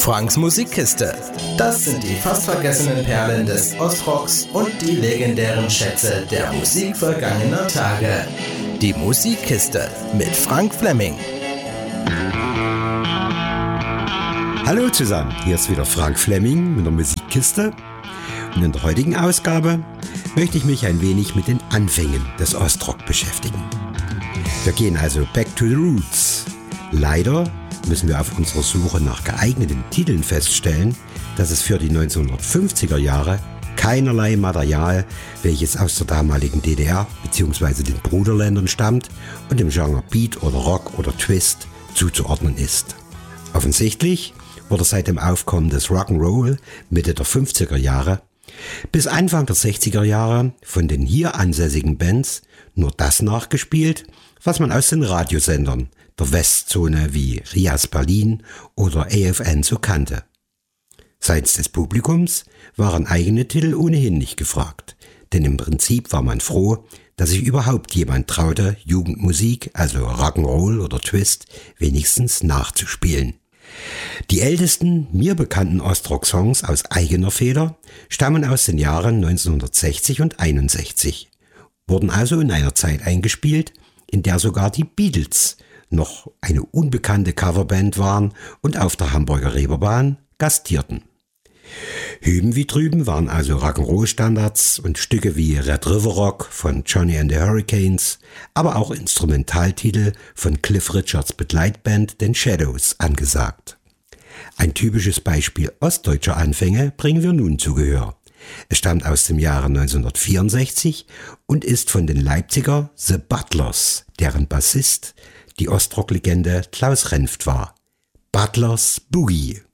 Franks Musikkiste. Das sind die fast vergessenen Perlen des Ostrocks und die legendären Schätze der Musik vergangener Tage. Die Musikkiste mit Frank Fleming. Hallo zusammen, hier ist wieder Frank Fleming mit der Musikkiste. Und in der heutigen Ausgabe möchte ich mich ein wenig mit den Anfängen des Ostrock beschäftigen. Wir gehen also back to the roots. Leider müssen wir auf unserer Suche nach geeigneten Titeln feststellen, dass es für die 1950er Jahre keinerlei Material, welches aus der damaligen DDR bzw. den Bruderländern stammt und dem Genre Beat oder Rock oder Twist zuzuordnen ist. Offensichtlich wurde seit dem Aufkommen des Rock'n'Roll Mitte der 50er Jahre bis Anfang der 60er Jahre von den hier ansässigen Bands nur das nachgespielt, was man aus den Radiosendern der Westzone wie Rias Berlin oder AFN so kannte. Seitens des Publikums waren eigene Titel ohnehin nicht gefragt, denn im Prinzip war man froh, dass sich überhaupt jemand traute, Jugendmusik, also Rock'n'Roll oder Twist, wenigstens nachzuspielen. Die ältesten mir bekannten Ostrock-Songs aus eigener Feder stammen aus den Jahren 1960 und 61, wurden also in einer Zeit eingespielt, in der sogar die Beatles noch eine unbekannte Coverband waren und auf der Hamburger Reeperbahn gastierten. Hüben wie drüben waren also Rock'n'Roll-Standards und Stücke wie Red River Rock von Johnny and the Hurricanes, aber auch Instrumentaltitel von Cliff Richards Begleitband den Shadows angesagt. Ein typisches Beispiel ostdeutscher Anfänge bringen wir nun zu Gehör. Es stammt aus dem Jahre 1964 und ist von den Leipziger The Butlers, deren Bassist die Ostrock-Legende Klaus Renft war. Butlers Boogie.